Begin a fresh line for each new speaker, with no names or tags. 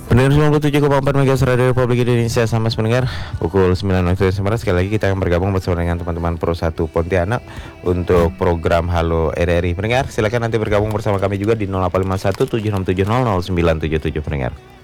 Pendengar 97,4 MHz Radio Republik Indonesia sama pendengar pukul 9 waktu Semarang. Sekali lagi kita akan bergabung bersama dengan teman-teman Pro 1 Pontianak untuk program Halo RRI. Pendengar silakan nanti bergabung bersama kami juga di 0851 7670 0977 pendengar.